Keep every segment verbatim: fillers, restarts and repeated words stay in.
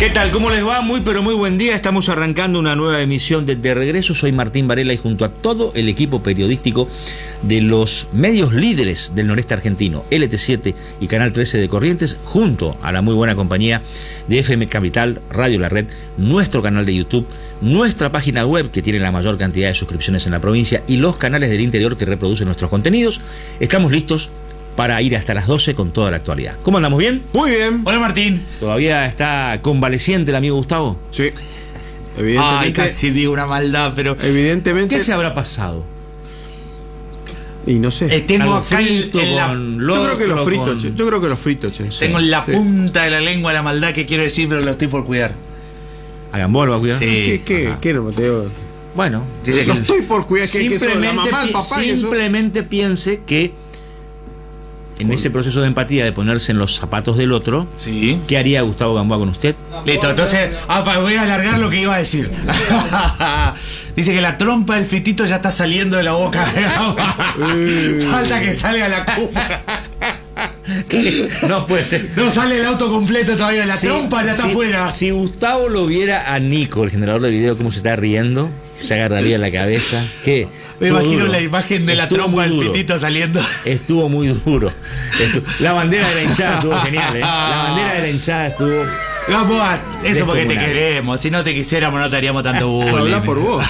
¿Qué tal? ¿Cómo les va? Muy pero muy buen día. Estamos arrancando una nueva emisión de De Regreso. Soy Martín Varela y junto a todo el equipo periodístico de los medios líderes del noreste argentino, L T siete y Canal trece de Corrientes, junto a la muy buena compañía de F M Capital, Radio La Red, nuestro canal de YouTube, nuestra página web que tiene la mayor cantidad de suscripciones en la provincia y los canales del interior que reproducen nuestros contenidos, estamos listos para ir hasta las doce con toda la actualidad. ¿Cómo andamos? ¿Bien? Muy bien. Hola, Martín. ¿Todavía está convaleciente el amigo Gustavo? Sí. Evidentemente. Ay, casi digo una maldad, pero... Evidentemente. ¿Qué se habrá pasado? Y no sé. Eh, tengo Algo acá el- frito en la- con Yo creo que los locro, fritos, con- che. Yo creo que los fritos, che. Tengo en la Sí. punta de la lengua la maldad que quiero decir, pero lo estoy por cuidar. ¿A Gamboa lo va a cuidar? Sí. ¿Qué, qué, Ajá. qué no, Mateo? Bueno, Dice No que- estoy por cuidar que, que son la mamá, el pi- papá y eso. simplemente piense que en ese proceso de empatía, de ponerse en los zapatos del otro, Sí. ¿qué haría Gustavo Gamboa con usted? Listo, entonces ah, pa- voy a alargar lo que iba a decir. Dice que la trompa del fitito ya está saliendo de la boca de agua. Falta que salga la cupa. No puede ser. No sale el auto completo todavía, la Si- trompa ya está si- afuera. Si Gustavo lo viera a Nico, el generador de video, cómo se está riendo, se agarraría la cabeza. ¿Qué? Me Estuvo imagino duro. la imagen de la Estuvo trompa muy del duro. fitito saliendo. Estuvo muy duro. Estu- La bandera de la hinchada estuvo genial, ¿eh? La bandera de la hinchada estuvo... Vamos, eso porque te Descomunal. queremos. Si no te quisiéramos, no te haríamos tanto bullying. Habla por vos.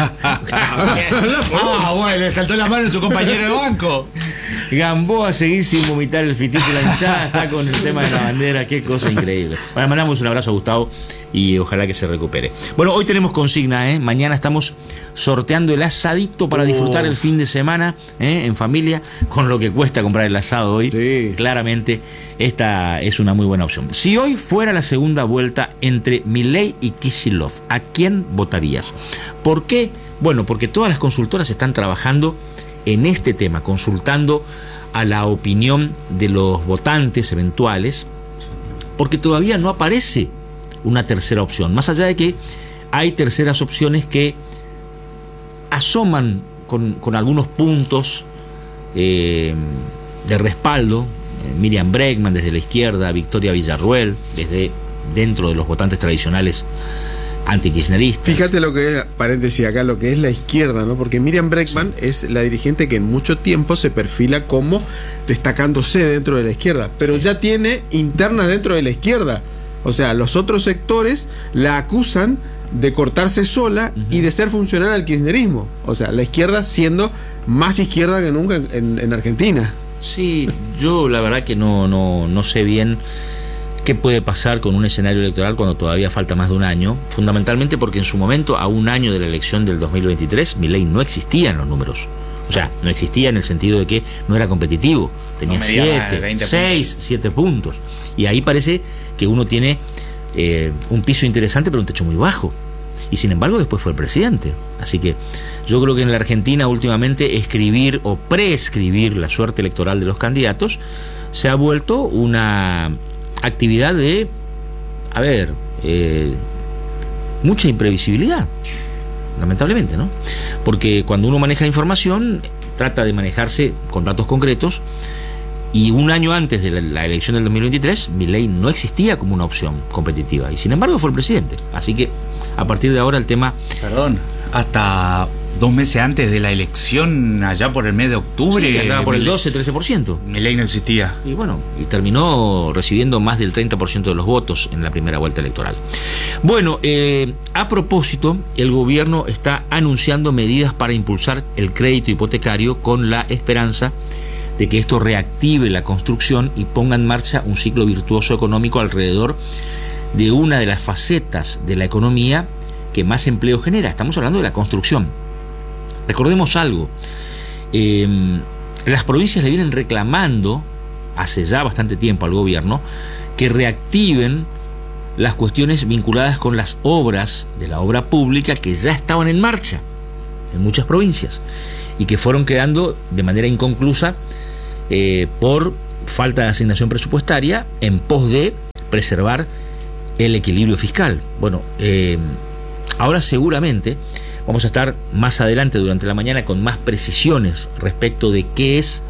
Ah, bueno, le saltó la mano a su compañero de banco. Gamboa seguir sin vomitar el fitito, la hinchada está con el tema de la bandera, qué cosa increíble. Bueno, mandamos un abrazo a Gustavo y ojalá que se recupere. Bueno, hoy tenemos consigna, ¿eh? Mañana estamos sorteando el asadito para Oh. disfrutar el fin de semana, ¿eh? En familia, con lo que cuesta comprar el asado hoy. Sí. Claramente esta es una muy buena opción. Si hoy fuera la segunda vuelta entre Milei y Kicillof, ¿a quién votarías? ¿Por qué? Bueno, porque todas las consultoras están trabajando en este tema, consultando a la opinión de los votantes eventuales, porque todavía no aparece una tercera opción, más allá de que hay terceras opciones que asoman con, con algunos puntos eh, de respaldo. eh, Miriam Bregman desde la izquierda, Victoria Villarruel desde dentro de los votantes tradicionales antikirchneristas. Fíjate lo que es, paréntesis acá, lo que es la izquierda, ¿no? Porque Miriam Bregman es la dirigente que en mucho tiempo se perfila como destacándose dentro de la izquierda, pero ya tiene interna dentro de la izquierda. O sea, los otros sectores la acusan de cortarse sola Ujú. y de ser funcional al kirchnerismo. O sea, la izquierda siendo más izquierda que nunca en, en- en Argentina. Sí, yo la verdad que no, no, no sé bien qué puede pasar con un escenario electoral cuando todavía falta más de un año, fundamentalmente porque en su momento, a un año de la elección del dos mil veintitrés, Milei no existía en los números. O sea, no existía en el sentido de que no era competitivo. Tenía No medía más de siete, veinte seis, siete puntos. Y ahí parece que uno tiene eh, un piso interesante, pero un techo muy bajo. Y sin embargo después fue el presidente. Así que yo creo que en la Argentina últimamente escribir o preescribir la suerte electoral de los candidatos se ha vuelto una actividad de, a ver, eh, mucha imprevisibilidad, lamentablemente, ¿no? Porque cuando uno maneja información, trata de manejarse con datos concretos, y un año antes de la, la elección del dos mil veintitrés, Milei no existía como una opción competitiva, y sin embargo fue el presidente. Así que a partir de ahora el tema... Perdón, hasta dos meses antes de la elección, allá por el mes de octubre, Sí, andaba por el Milei- doce, trece por ciento. Milei no existía. Y bueno, y terminó recibiendo más del treinta por ciento de los votos en la primera vuelta electoral. Bueno, eh, a propósito, el gobierno está anunciando medidas para impulsar el crédito hipotecario con la esperanza de que esto reactive la construcción y ponga en marcha un ciclo virtuoso económico alrededor de una de las facetas de la economía que más empleo genera. Estamos hablando de la construcción. Recordemos algo, eh, las provincias le vienen reclamando hace ya bastante tiempo al gobierno que reactiven las cuestiones vinculadas con las obras de la obra pública que ya estaban en marcha en muchas provincias y que fueron quedando de manera inconclusa eh, por falta de asignación presupuestaria en pos de preservar el equilibrio fiscal. Bueno, eh, ahora seguramente vamos a estar más adelante durante la mañana con más precisiones respecto de qué es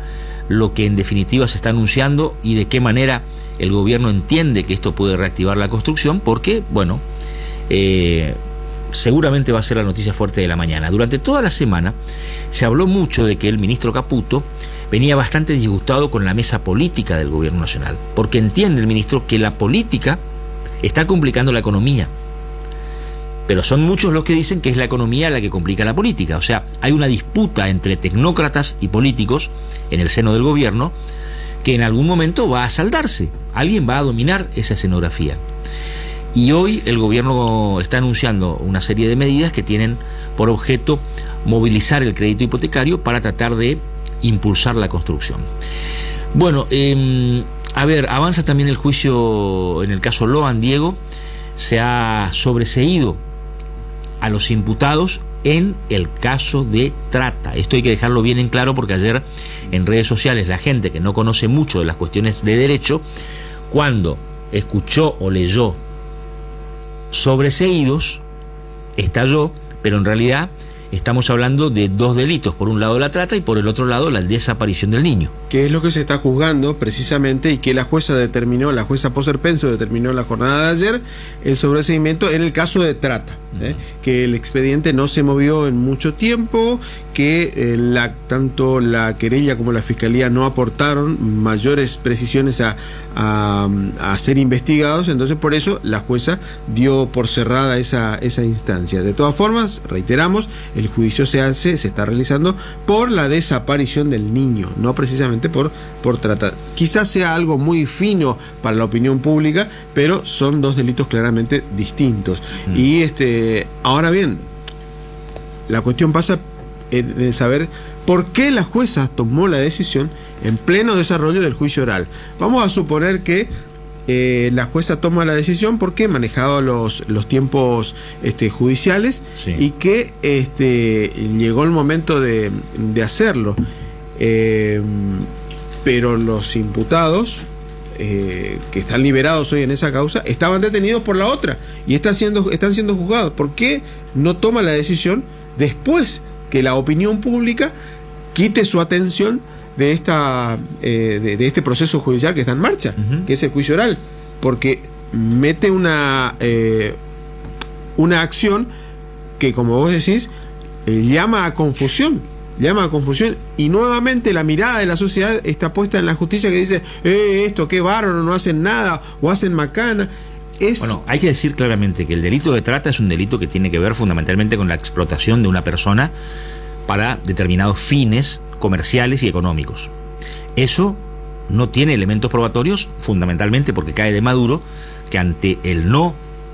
lo que en definitiva se está anunciando y de qué manera el gobierno entiende que esto puede reactivar la construcción, porque, bueno, eh, seguramente va a ser la noticia fuerte de la mañana. Durante toda la semana se habló mucho de que el ministro Caputo venía bastante disgustado con la mesa política del gobierno nacional, porque entiende el ministro que la política está complicando la economía. Pero son muchos los que dicen que es la economía la que complica la política. O sea, hay una disputa entre tecnócratas y políticos en el seno del gobierno que en algún momento va a saldarse. Alguien va a dominar esa escenografía. Y hoy el gobierno está anunciando una serie de medidas que tienen por objeto movilizar el crédito hipotecario para tratar de impulsar la construcción. Bueno, eh, a ver, avanza también el juicio en el caso Loan, Diego. Se ha sobreseído a los imputados en el caso de trata. Esto hay que dejarlo bien en claro, porque ayer en redes sociales la gente que no conoce mucho de las cuestiones de derecho, cuando escuchó o leyó sobreseídos, estalló, pero en realidad estamos hablando de dos delitos: por un lado la trata y por el otro lado la desaparición del niño. Que es lo que se está juzgando precisamente, y que la jueza determinó, la jueza Poser Penso determinó en la jornada de ayer, el sobreseimiento en el caso de trata. ¿eh? Uh-huh. Que el expediente no se movió en mucho tiempo, que eh, la, tanto la querella como la fiscalía no aportaron mayores precisiones a, a, a ser investigados, entonces por eso la jueza dio por cerrada esa, esa instancia. De todas formas, reiteramos, el juicio se hace, se está realizando por la desaparición del niño, no precisamente por, por trata. Quizás sea algo muy fino para la opinión pública, pero son dos delitos claramente distintos. Mm. Y este, ahora bien, la cuestión pasa en, en saber por qué la jueza tomó la decisión en pleno desarrollo del juicio oral. Vamos a suponer que Eh, la jueza toma la decisión porque manejaba los, los tiempos este, judiciales, sí, y que este, llegó el momento de, de hacerlo. Eh, pero los imputados eh, que están liberados hoy en esa causa estaban detenidos por la otra y están siendo, están siendo juzgados. ¿Por qué no toma la decisión después que la opinión pública quite su atención de esta eh, de, de este proceso judicial que está en marcha, uh-huh, que es el juicio oral? Porque mete una eh, una acción que, como vos decís, eh, llama a confusión, llama a confusión, y nuevamente la mirada de la sociedad está puesta en la justicia, que dice, eh, esto, qué bárbaro, no hacen nada, o hacen macana. Es... Bueno, hay que decir claramente que el delito de trata es un delito que tiene que ver fundamentalmente con la explotación de una persona para determinados fines comerciales y económicos. Eso no tiene elementos probatorios, fundamentalmente porque cae de maduro que ante el no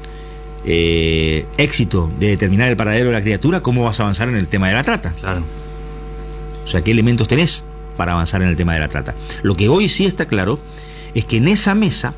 eh, éxito de determinar el paradero de la criatura, ¿cómo vas a avanzar en el tema de la trata? Claro. O sea, ¿qué elementos tenés para avanzar en el tema de la trata? Lo que hoy sí está claro es que en esa mesa,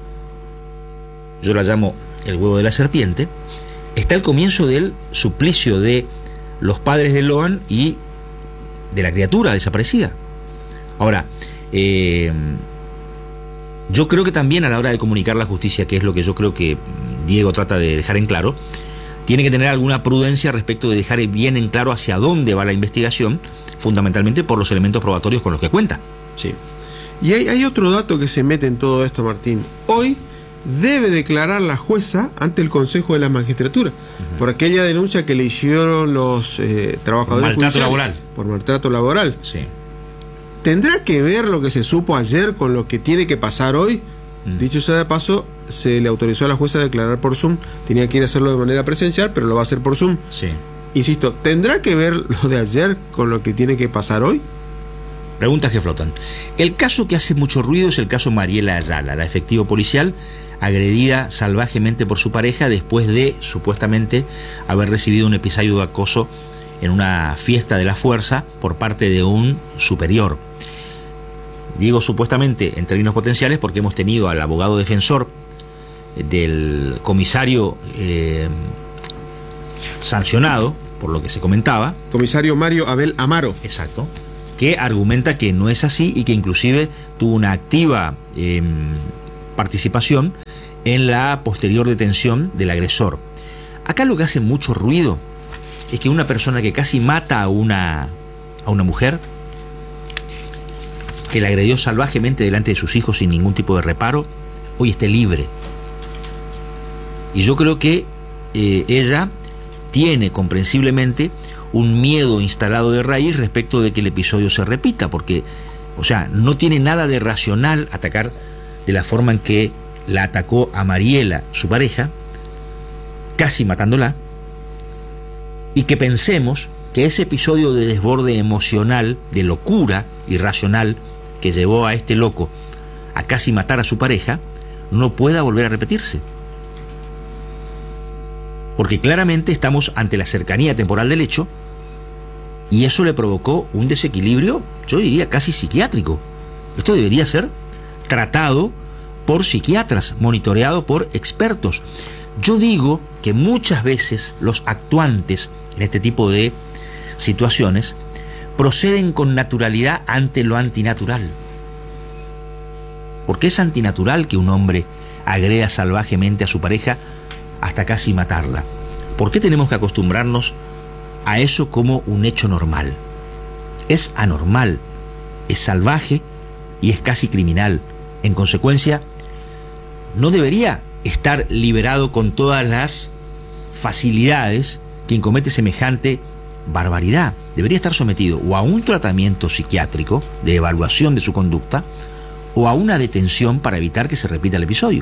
yo la llamo el huevo de la serpiente, está el comienzo del suplicio de los padres de Loan y de la criatura desaparecida. Ahora, eh, yo creo que también a la hora de comunicar la justicia, que es lo que yo creo que Diego trata de dejar en claro, tiene que tener alguna prudencia respecto de dejar bien en claro hacia dónde va la investigación, fundamentalmente por los elementos probatorios con los que cuenta. Sí. Y hay, hay otro dato que se mete en todo esto, Martín. Hoy debe declarar la jueza ante el Consejo de la Magistratura, uh-huh, por aquella denuncia que le hicieron los eh, trabajadores por maltrato laboral. Por maltrato laboral. Sí. ¿Tendrá que ver lo que se supo ayer con lo que tiene que pasar hoy? Uh-huh. Dicho sea de paso, se le autorizó a la jueza a declarar por Zoom. Tenía que ir a hacerlo de manera presencial, pero lo va a hacer por Zoom. Sí. Insisto, ¿tendrá que ver lo de ayer con lo que tiene que pasar hoy? Preguntas que flotan. El caso que hace mucho ruido es el caso Mariela Ayala, la efectivo policial agredida salvajemente por su pareja después de supuestamente haber recibido un episodio de acoso en una fiesta de la fuerza por parte de un superior. Digo supuestamente en términos potenciales porque hemos tenido al abogado defensor del comisario eh, sancionado por lo que se comentaba, comisario Mario Abel Amaro, exacto, que argumenta que no es así y que inclusive tuvo una activa eh, participación en la posterior detención del agresor. Acá lo que hace mucho ruido es que una persona que casi mata a una, a una mujer que la agredió salvajemente delante de sus hijos sin ningún tipo de reparo, hoy esté libre. Y yo creo que eh, ella tiene comprensiblemente un miedo instalado de raíz respecto de que el episodio se repita, porque, o sea, no tiene nada de racional atacar de la forma en que la atacó a Mariela, su pareja, casi matándola, y que pensemos que ese episodio de desborde emocional, de locura irracional que llevó a este loco a casi matar a su pareja, no pueda volver a repetirse. Porque claramente estamos ante la cercanía temporal del hecho y eso le provocó un desequilibrio, yo diría casi psiquiátrico. Esto debería ser tratado por psiquiatras, monitoreado por expertos. Yo digo que muchas veces los actuantes en este tipo de situaciones proceden con naturalidad ante lo antinatural. Porque es antinatural que un hombre agreda salvajemente a su pareja hasta casi matarla. ¿Por qué tenemos que acostumbrarnos a eso como un hecho normal? Es anormal, es salvaje y es casi criminal. En consecuencia, no debería estar liberado con todas las facilidades quien comete semejante barbaridad. Debería estar sometido o a un tratamiento psiquiátrico de evaluación de su conducta o a una detención para evitar que se repita el episodio.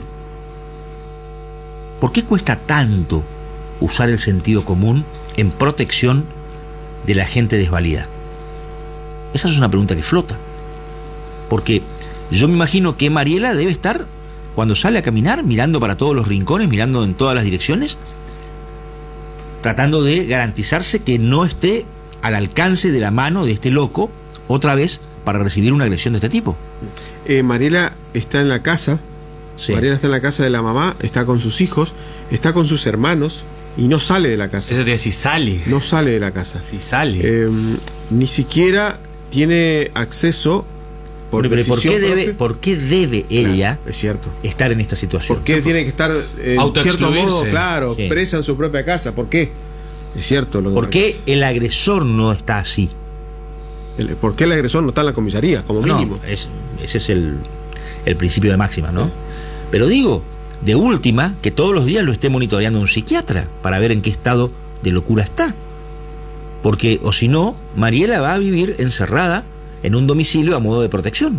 ¿Por qué cuesta tanto usar el sentido común en protección de la gente desvalida? Esa es una pregunta que flota. Porque yo me imagino que Mariela debe estar, cuando sale a caminar, mirando para todos los rincones, mirando en todas las direcciones, tratando de garantizarse que no esté al alcance de la mano de este loco otra vez para recibir una agresión de este tipo. Eh, Mariela está en la casa. Sí. Mariela está en la casa de la mamá, está con sus hijos, está con sus hermanos y no sale de la casa. Eso te decía, si sale. No sale de la casa. Si sale. Eh, ni siquiera tiene acceso por pero, pero ¿por qué debe, propia? ¿por qué debe ella claro, es cierto. estar en esta situación? ¿Por qué tiene que estar en cierto modo, claro, sí. presa en su propia casa? ¿Por qué? Es cierto. Lo que ¿Por qué el agresor no está así? El, ¿Por qué el agresor no está en la comisaría, como mínimo? No, es, ese es el, el principio de máxima, ¿no? ¿Eh? Pero digo, de última, que todos los días lo esté monitoreando un psiquiatra para ver en qué estado de locura está. Porque, o si no, Mariela va a vivir encerrada en un domicilio a modo de protección.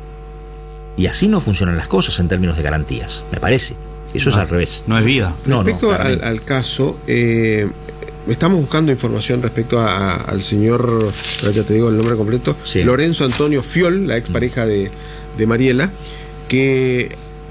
Y así no funcionan las cosas en términos de garantías, me parece. Eso no, es al revés. No es vida. No, respecto no, al, al caso, eh, estamos buscando información respecto a, a, al señor, ya te digo el nombre completo, sí. Lorenzo Antonio Fiol, la expareja de, de Mariela, que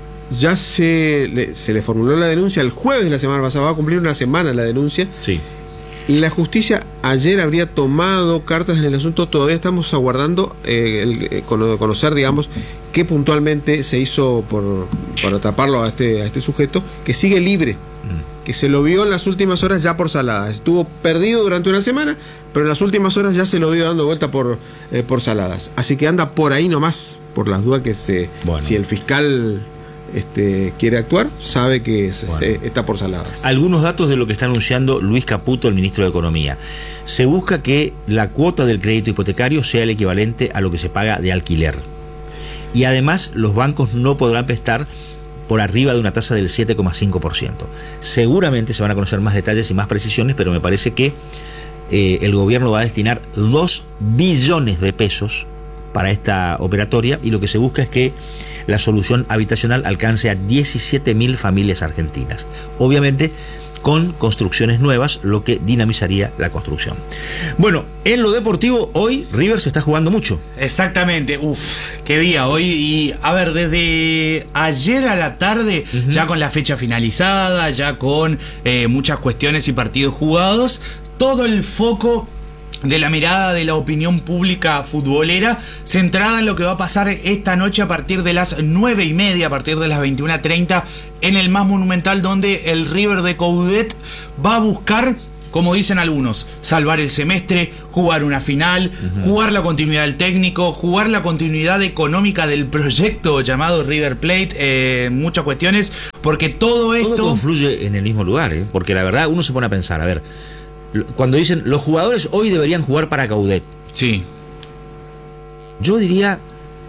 ya se le, se le formuló la denuncia el jueves de la semana pasada, va a cumplir una semana la denuncia. Sí. La justicia ayer habría tomado cartas en el asunto, todavía estamos aguardando eh, el, eh, conocer, digamos, qué puntualmente se hizo por, para atraparlo a este, a este sujeto, que sigue libre, mm. que se lo vio en las últimas horas ya por Saladas. Estuvo perdido durante una semana, pero en las últimas horas ya se lo vio dando vuelta por, eh, por Saladas. Así que anda por ahí nomás, por las dudas que se, bueno. si el fiscal Este, quiere actuar, sabe que es, bueno. eh, está por Saladas. Algunos datos de lo que está anunciando Luis Caputo, el ministro de Economía. Se busca que la cuota del crédito hipotecario sea el equivalente a lo que se paga de alquiler. Y además los bancos no podrán prestar por arriba de una tasa del siete coma cinco por ciento. Seguramente se van a conocer más detalles y más precisiones, pero me parece que eh, el gobierno va a destinar dos billones de pesos para esta operatoria, y lo que se busca es que la solución habitacional alcance a diecisiete mil familias argentinas. Obviamente con construcciones nuevas, lo que dinamizaría la construcción. Bueno, en lo deportivo, hoy River se está jugando mucho. Exactamente, uff, qué día hoy. Y a ver, desde ayer a la tarde, uh-huh. ya con la fecha finalizada, ya con eh, muchas cuestiones y partidos jugados, todo el foco de la mirada de la opinión pública futbolera centrada en lo que va a pasar esta noche a partir de las nueve y media, a partir de las veintiuna treinta, en el más monumental, donde el River de Coudet va a buscar, como dicen algunos, salvar el semestre, jugar una final, uh-huh. jugar la continuidad del técnico, jugar la continuidad económica del proyecto llamado River Plate, eh, muchas cuestiones, porque todo esto... Todo confluye en el mismo lugar, ¿eh? Porque la verdad uno se pone a pensar, a ver, cuando dicen los jugadores hoy deberían jugar para Coudet. Sí. Yo diría,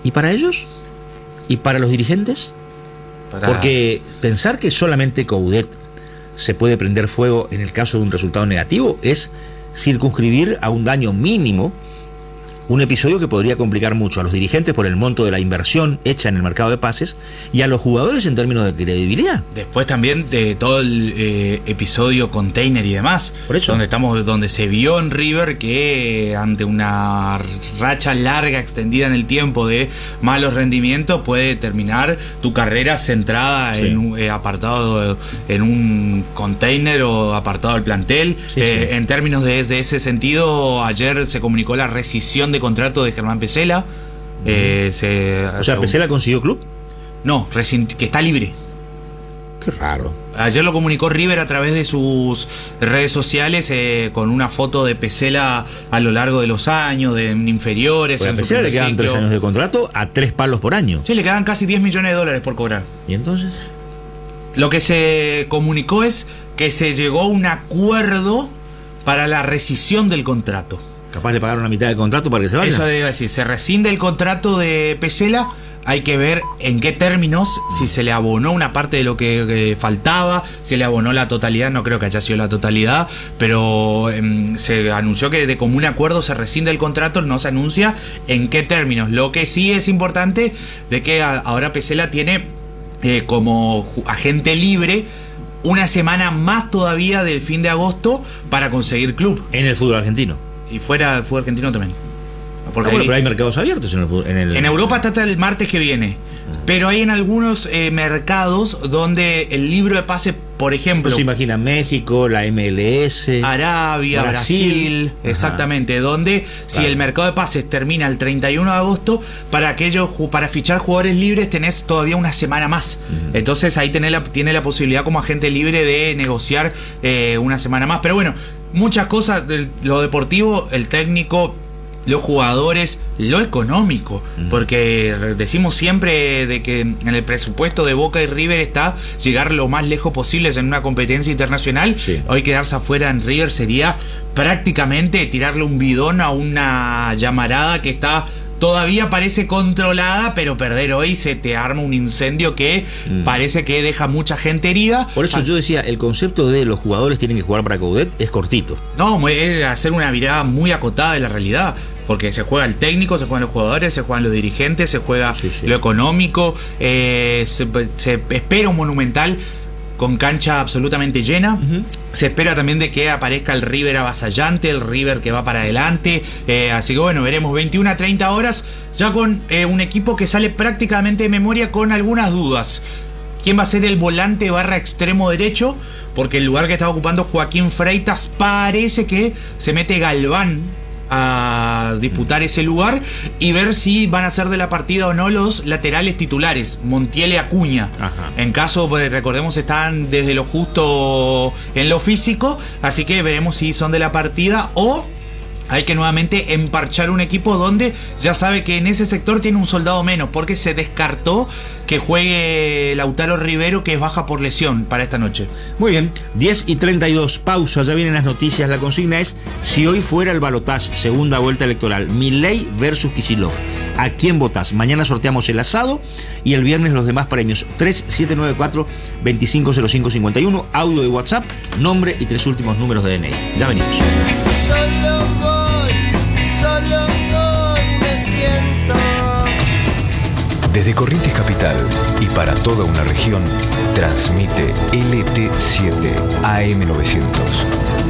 ¿Y para ellos? ¿Y para los dirigentes? Para... Porque pensar que solamente Coudet se puede prender fuego en el caso de un resultado negativo es circunscribir a un daño mínimo un episodio que podría complicar mucho a los dirigentes por el monto de la inversión hecha en el mercado de pases y a los jugadores en términos de credibilidad. Después también de todo el eh, episodio container y demás, por eso, donde estamos, donde se vio en River que ante una racha larga extendida en el tiempo de malos rendimientos puede terminar tu carrera centrada sí. en un eh, apartado en un container o apartado del plantel. Sí, eh, sí. En términos de, de ese sentido, ayer se comunicó la rescisión de contrato de Germán Pesela. Mm. Eh, se, o sea, ¿Pesela consiguió club? No, que está libre. Qué raro. Ayer lo comunicó River a través de sus redes sociales eh, con una foto de Pesela a lo largo de los años, de inferiores. Bueno, a Pesela le quedan tres años de contrato a tres palos por año. Sí, le quedan casi diez millones de dólares por cobrar. ¿Y entonces? Lo que se comunicó es que se llegó a un acuerdo para la rescisión del contrato. Capaz le pagaron la mitad del contrato para que se vaya. Eso debe decir, se rescinde el contrato de Pesela. Hay que ver en qué términos, si se le abonó una parte de lo que, que faltaba, si le abonó la totalidad, no creo que haya sido la totalidad, pero eh, se anunció que de común acuerdo se rescinde el contrato, no se anuncia en qué términos. Lo que sí es importante de que a, ahora Pesela tiene eh, como agente libre una semana más todavía del fin de agosto para conseguir club. En el fútbol argentino. Y fuera del fútbol argentino también. Porque ah, bueno, pero hay mercados abiertos en el... En, el... en Europa está hasta el martes que viene. Pero hay en algunos eh, mercados donde el libro de pase, por ejemplo... Se imagina México, la M L S... Arabia, Brasil... Brasil exactamente. Ajá. Donde si claro. el mercado de pases termina el treinta y uno de agosto, para aquellos para fichar jugadores libres tenés todavía una semana más. Uh-huh. Entonces ahí tenés la, tiene la posibilidad como agente libre de negociar eh, una semana más. Pero bueno, muchas cosas, lo deportivo, el técnico... los jugadores, lo económico, mm. porque decimos siempre de que en el presupuesto de Boca y River está llegar lo más lejos posible en una competencia internacional. Sí. Hoy quedarse afuera en River sería prácticamente tirarle un bidón a una llamarada que está todavía parece controlada, pero perder hoy se te arma un incendio que mm. parece que deja mucha gente herida. Por eso ah. yo decía, el concepto de los jugadores tienen que jugar para Coudet es cortito. No, es hacer una mirada muy acotada de la realidad. Porque se juega el técnico, se juegan los jugadores, se juegan los dirigentes, se juega sí, sí. lo económico, eh, se, se espera un Monumental con cancha absolutamente llena. Uh-huh. Se espera también de que aparezca el River avasallante, el River que va para adelante. Eh, así que bueno, veremos veintiuna a treinta horas ya con eh, un equipo que sale prácticamente de memoria con algunas dudas. ¿Quién va a ser el volante barra extremo derecho? Porque el lugar que está ocupando Joaquín Freitas parece que se mete Galván a disputar ese lugar y ver si van a ser de la partida o no los laterales titulares, Montiel y Acuña. Ajá. En caso, pues, recordemos, están desde lo justo en lo físico, así que veremos si son de la partida o hay que nuevamente emparchar un equipo donde ya sabe que en ese sector tiene un soldado menos, porque se descartó que juegue Lautaro Rivero, que es baja por lesión para esta noche. Muy bien, diez y treinta y dos, pausa, ya vienen las noticias. La consigna es: si hoy fuera el balotaje, segunda vuelta electoral, Milei versus Kicillof, ¿a quién votás? Mañana sorteamos el asado y el viernes los demás premios. Tres siete nueve cuatro, dos cinco cero cinco cinco uno, audio de WhatsApp, nombre y tres últimos números de D N I. Ya venimos. Solo voy, solo hoy me siento. Desde Corrientes Capital y para toda una región, transmite L T siete A M novecientos.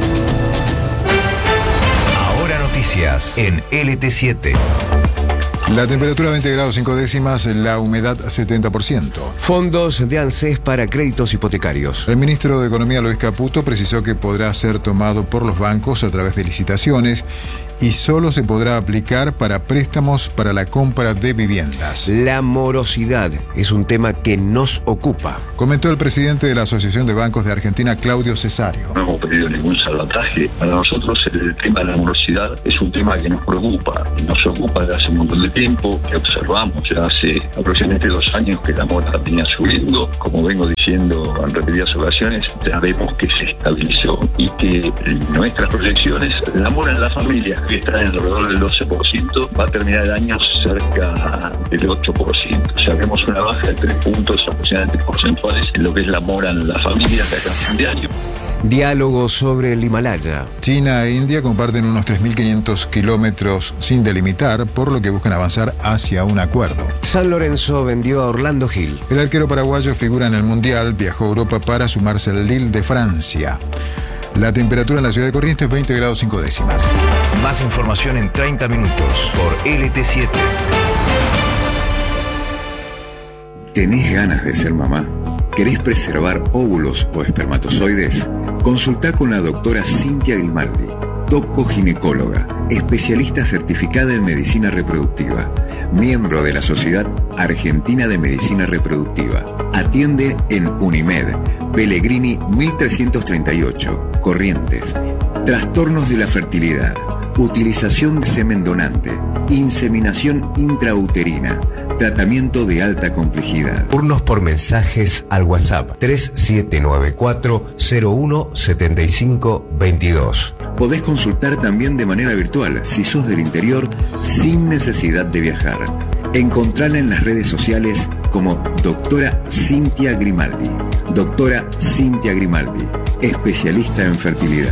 Ahora noticias en L T siete. La temperatura veinte grados cinco décimas, la humedad setenta por ciento. Fondos de ANSES para créditos hipotecarios. El ministro de Economía, Luis Caputo, precisó que podrá ser tomado por los bancos a través de licitaciones y solo se podrá aplicar para préstamos para la compra de viviendas. La morosidad es un tema que nos ocupa, comentó el presidente de la Asociación de Bancos de Argentina, Claudio Cesario. No hemos pedido ningún salvataje. Para nosotros el tema de la morosidad es un tema que nos preocupa. Nos ocupa desde hace un montón de tiempo, que observamos ya hace aproximadamente dos años que la mora venía subiendo. Como vengo diciendo, diciendo en repetidas ocasiones, ya vemos que se estabilizó y que nuestras proyecciones, la mora en la familia, que está en alrededor del doce por ciento, va a terminar el año cerca del ocho por ciento. O sea, vemos una baja de tres puntos aproximadamente porcentuales en lo que es la mora en la familia de acá a fin de año. Diálogo sobre el Himalaya. China e India comparten unos tres mil quinientos kilómetros sin delimitar, por lo que buscan avanzar hacia un acuerdo. San Lorenzo vendió a Orlando Gil. El arquero paraguayo figura en el Mundial, viajó a Europa para sumarse al Lille de Francia. La temperatura en la ciudad de Corrientes es veinte grados cinco décimas. Más información en treinta minutos por L T siete. ¿Tenés ganas de ser mamá? ¿Querés preservar óvulos o espermatozoides? Consultá con la doctora Cintia Grimaldi, doco-ginecóloga, especialista certificada en medicina reproductiva, miembro de la Sociedad Argentina de Medicina Reproductiva. Atiende en Unimed, Pellegrini mil trescientos treinta y ocho, Corrientes. Trastornos de la fertilidad, utilización de semen donante, inseminación intrauterina, tratamiento de alta complejidad. Turnos por mensajes al WhatsApp tres siete nueve cuatro cero uno siete cinco dos dos. Podés consultar también de manera virtual si sos del interior sin necesidad de viajar. Encontrala en las redes sociales como doctora Cintia Grimaldi. Doctora Cintia Grimaldi, especialista en fertilidad.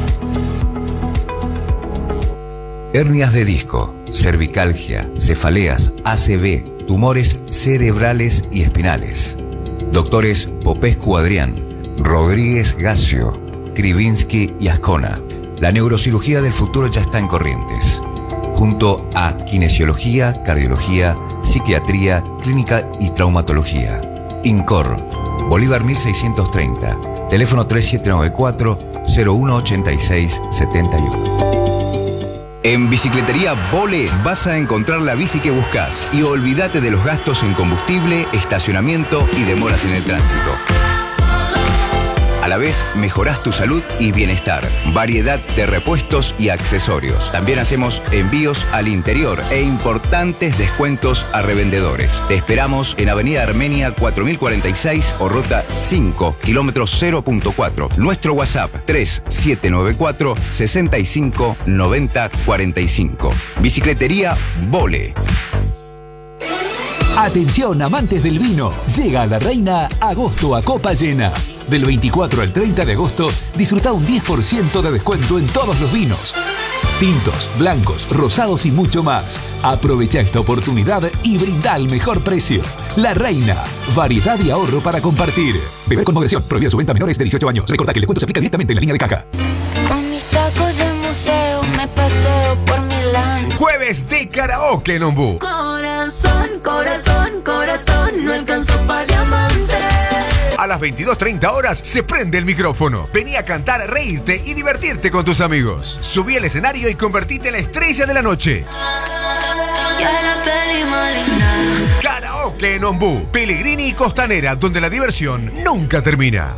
Hernias de disco, cervicalgia, cefaleas, A C V, tumores cerebrales y espinales. Doctores Popescu Adrián, Rodríguez Gacio, Krivinsky y Ascona. La neurocirugía del futuro ya está en Corrientes. Junto a kinesiología, cardiología, psiquiatría, clínica y traumatología. INCOR, Bolívar mil seiscientos treinta, teléfono tres siete nueve cuatro cero uno ocho seis siete uno. En Bicicletería Vole vas a encontrar la bici que buscas y olvídate de los gastos en combustible, estacionamiento y demoras en el tránsito. A la vez, mejorás tu salud y bienestar. Variedad de repuestos y accesorios. También hacemos envíos al interior e importantes descuentos a revendedores. Te esperamos en Avenida Armenia cuatro mil cuarenta y seis o Ruta cinco, kilómetro cero punto cuatro. Nuestro WhatsApp tres siete nueve cuatro sesenta y cinco noventa cuarenta y cinco. Bicicletería Vole. Atención, amantes del vino. Llega a La Reina agosto a copa llena. Del veinticuatro al treinta de agosto, disfruta un diez por ciento de descuento en todos los vinos. Tintos, blancos, rosados y mucho más. Aprovecha esta oportunidad y brinda el mejor precio. La Reina. Variedad y ahorro para compartir. Beber con moderación. Prohibida su venta a menores de dieciocho años. Recordá que el descuento se aplica directamente en la línea de caja. Con mis tacos de museo me paseo por Milán. Jueves de karaoke en Ombú. Corazón, corazón, corazón, no alcanzó pa' diamante. A las veintidós treinta horas se prende el micrófono. Vení a cantar, reírte y divertirte con tus amigos. Subí al escenario y convertite en la estrella de la noche. Karaoke en Ombú, Pellegrini y Costanera, donde la diversión nunca termina.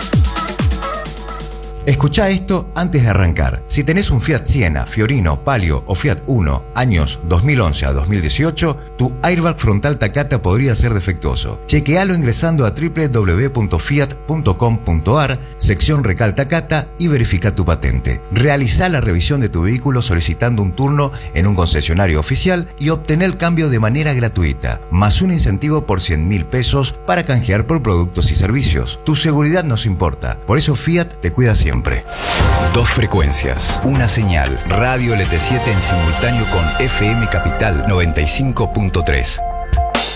Escuchá esto antes de arrancar. Si tenés un Fiat Siena, Fiorino, Palio o Fiat Uno, años dos mil once a dos mil dieciocho, tu airbag frontal Takata podría ser defectuoso. Chequealo ingresando a doble u doble u doble u punto fiat punto com punto a r, sección Recal Takata y verifica tu patente. Realizá la revisión de tu vehículo solicitando un turno en un concesionario oficial y obtener el cambio de manera gratuita, más un incentivo por cien mil pesos para canjear por productos y servicios. Tu seguridad nos importa, por eso Fiat te cuida siempre. Dos frecuencias, una señal, Radio L T siete en simultáneo con F M Capital noventa y cinco punto tres.